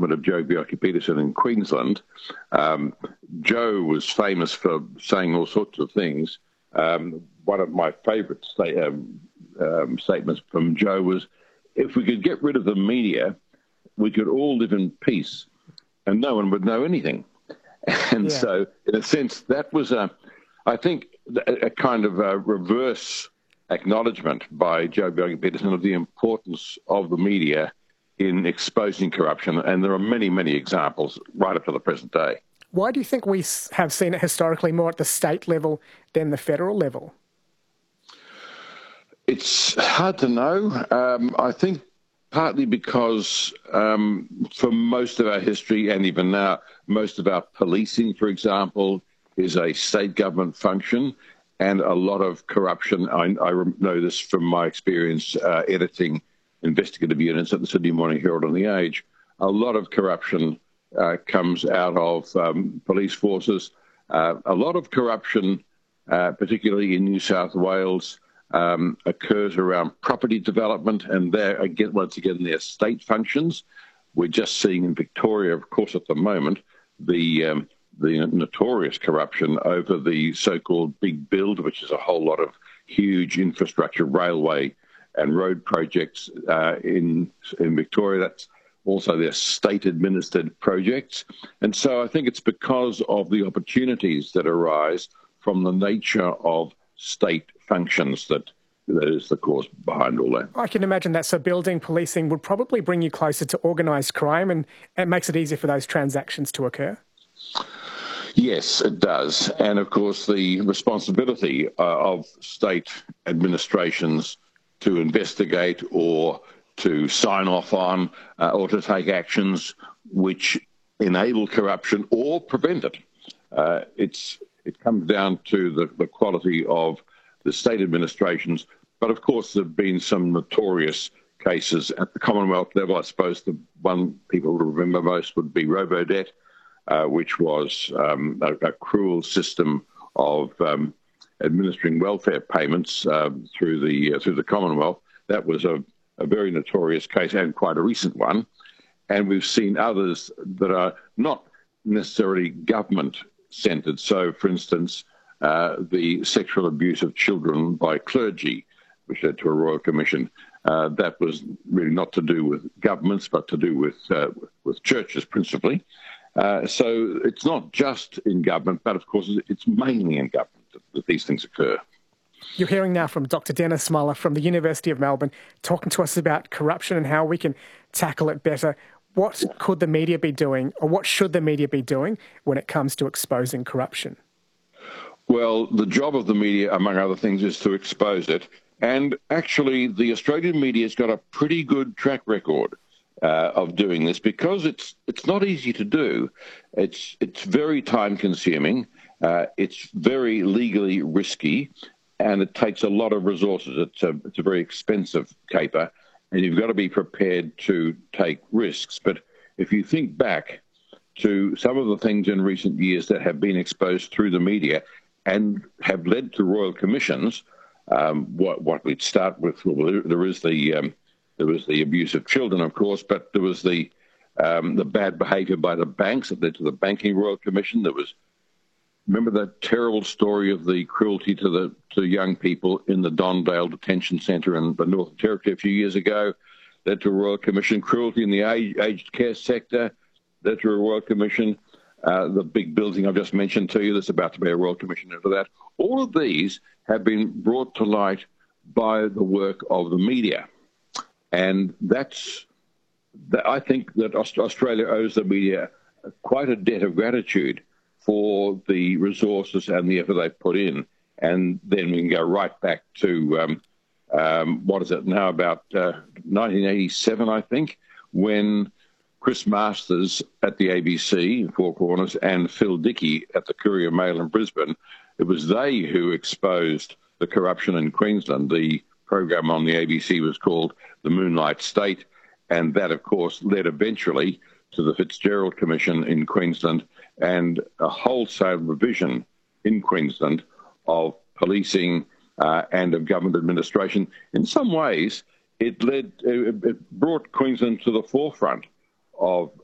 government of Joh Bjelke-Petersen in Queensland. Joh was famous for saying all sorts of things. One of my favourite statements from Joh was, if we could get rid of the media, we could all live in peace and no one would know anything. And so, in a sense, that was, I think, a kind of a reverse acknowledgement by Joh Bjelke-Petersen of the importance of the media in exposing corruption. And there are many, many examples right up to the present day. Why do you think we have seen it historically more at the state level than the federal level? It's hard to know. I think partly because for most of our history, and even now, most of our policing, for example, is a state government function, and a lot of corruption. I know this from my experience editing investigative units at the Sydney Morning Herald and The Age. A lot of corruption comes out of police forces. A lot of corruption, particularly in New South Wales, occurs around property development, and there, again, once again, they're state functions. We're just seeing in Victoria, of course, at the moment, the notorious corruption over the so-called Big Build, which is a whole lot of huge infrastructure, railway and road projects in Victoria. That's also their state-administered projects. And so I think it's because of the opportunities that arise from the nature of state functions that is the cause behind all that. I can imagine that. So building policing would probably bring you closer to organised crime, and it makes it easier for those transactions to occur. Yes, it does. And of course, the responsibility of state administrations to investigate or to sign off on or to take actions which enable corruption or prevent it. It comes down to the quality of the state administrations. But of course, there have been some notorious cases at the Commonwealth level. I suppose the one people would remember most would be Robodebt, which was a cruel system of administering welfare payments through the Commonwealth. That was a very notorious case and quite a recent one. And we've seen others that are not necessarily government-centred. So, for instance, the sexual abuse of children by clergy, which led to a Royal Commission. That was really not to do with governments, but to do with churches principally. So it's not just in government, but of course it's mainly in government that these things occur. You're hearing now from Dr. Dennis Muller from the University of Melbourne, talking to us about corruption and how we can tackle it better. What could the media be doing, or what should the media be doing when it comes to exposing corruption? Well, the job of the media, among other things, is to expose it. And actually, the Australian media has got a pretty good track record of doing this, because it's not easy to do. It's very time-consuming. It's very legally risky, and it takes a lot of resources. It's a very expensive caper, and you've got to be prepared to take risks. But if you think back to some of the things in recent years that have been exposed through the media and have led to royal commissions, what we'd start with, well, there was the abuse of children, of course, but there was the bad behaviour by the banks that led to the Banking Royal Commission. There was, remember that terrible story of the cruelty to young people in the Dondale Detention Centre in the Northern Territory a few years ago, led to a Royal Commission. Cruelty in the aged care sector led to a Royal Commission. The big building I've just mentioned to you, there's about to be a Royal Commission into that. All of these have been brought to light by the work of the media. And I think that Australia owes the media quite a debt of gratitude for the resources and the effort they've put in. And then we can go right back to, what is it now, about 1987, I think, when Chris Masters at the ABC in Four Corners and Phil Dickey at the Courier Mail in Brisbane, it was they who exposed the corruption in Queensland. The program on the ABC was called The Moonlight State, and that, of course, led eventually to the Fitzgerald Commission in Queensland and a wholesale revision in Queensland of policing and of government administration. In some ways, it brought Queensland to the forefront of